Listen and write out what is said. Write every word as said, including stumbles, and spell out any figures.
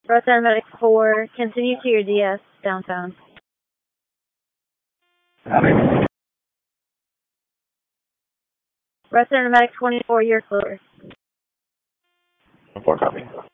Rest Medic four, continue to your D S downtown. Rest Medic twenty-four, you're clear. four, copy.